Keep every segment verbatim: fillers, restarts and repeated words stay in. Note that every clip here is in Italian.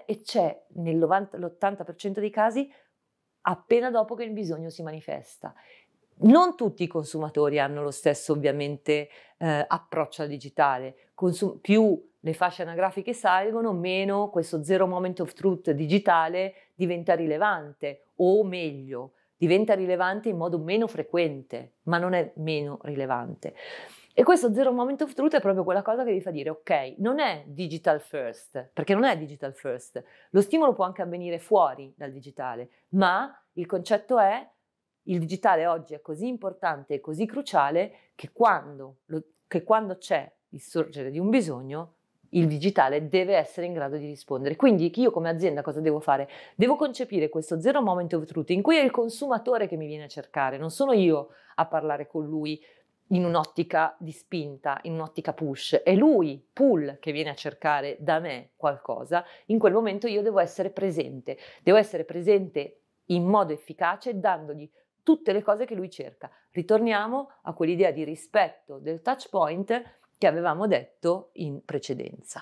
e c'è nell'ottanta per cento dei casi appena dopo che il bisogno si manifesta. Non tutti i consumatori hanno lo stesso ovviamente eh, approccio al digitale. Consum- più le fasce anagrafiche salgono, meno questo zero moment of truth digitale diventa rilevante, o meglio, diventa rilevante in modo meno frequente, ma non è meno rilevante. E questo zero moment of truth è proprio quella cosa che vi fa dire, ok, non è digital first, perché non è digital first, lo stimolo può anche avvenire fuori dal digitale, ma il concetto è il digitale oggi è così importante e così cruciale che quando, lo, che quando c'è il sorgere di un bisogno, il digitale deve essere in grado di rispondere. Quindi io come azienda cosa devo fare? Devo concepire questo zero moment of truth in cui è il consumatore che mi viene a cercare, non sono io a parlare con lui in un'ottica di spinta, in un'ottica push, è lui, pull, che viene a cercare da me qualcosa. In quel momento io devo essere presente, devo essere presente in modo efficace dandogli tutte le cose che lui cerca. Ritorniamo a quell'idea di rispetto del touch point che avevamo detto in precedenza.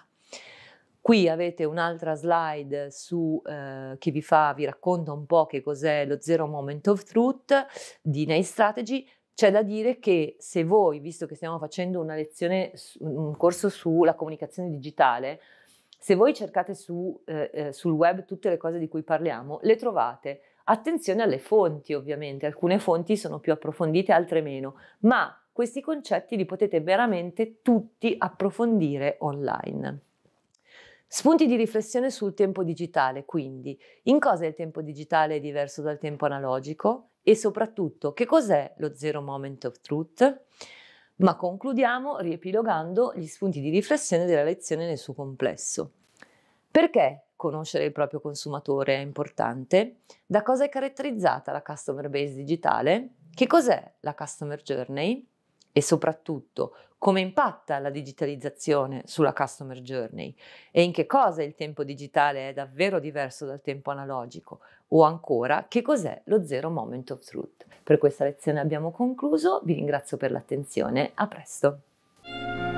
Qui avete un'altra slide su, eh, che vi fa, vi racconta un po' che cos'è lo Zero Moment of Truth di Nay Strategy. C'è da dire che se voi, visto che stiamo facendo una lezione, un corso sulla comunicazione digitale, se voi cercate su, eh, eh, sul web tutte le cose di cui parliamo, le trovate. Attenzione alle fonti, ovviamente, alcune fonti sono più approfondite, altre meno, ma questi concetti li potete veramente tutti approfondire online. Spunti di riflessione sul tempo digitale, quindi, in cosa il tempo digitale è diverso dal tempo analogico e soprattutto che cos'è lo Zero Moment of Truth? Ma concludiamo riepilogando gli spunti di riflessione della lezione nel suo complesso. Perché conoscere il proprio consumatore è importante? Da cosa è caratterizzata la customer base digitale? Che cos'è la customer journey? E soprattutto, come impatta la digitalizzazione sulla customer journey? E in che cosa il tempo digitale è davvero diverso dal tempo analogico? O ancora, che cos'è lo Zero Moment of Truth? Per questa lezione abbiamo concluso, vi ringrazio per l'attenzione, a presto!